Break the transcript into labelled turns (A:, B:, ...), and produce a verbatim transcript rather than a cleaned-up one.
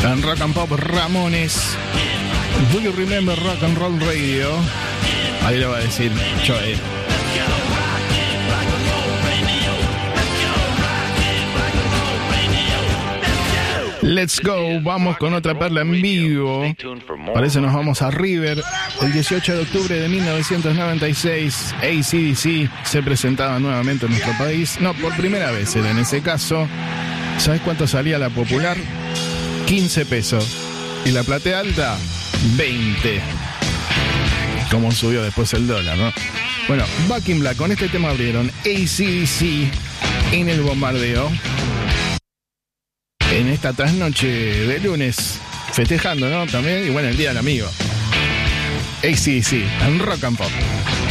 A: En Rock and Pop, Ramones. Do you remember Rock and Roll Radio? Ahí lo va a decir Joey. Let's go, vamos con otra perla en vivo. Para eso nos vamos a River. El dieciocho de octubre de mil novecientos noventa y seis, A C D C se presentaba nuevamente en nuestro país. No, por primera vez era en ese caso. ¿Sabes cuánto salía la popular? quince pesos. Y la platea alta, veinte. Como subió después el dólar, ¿no? Bueno, Back in Black, con este tema abrieron A C D C en el bombardeo. En esta trasnoche de lunes, festejando, ¿no? También, y bueno, el Día del Amigo. A C D C, en Rock and Pop.